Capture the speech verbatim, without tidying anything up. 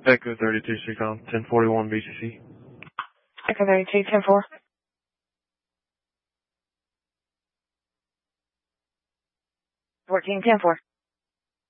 Echo thirty-two, Seacom, ten forty-one B C C. Echo thirty-two, ten four. fourteen, ten four.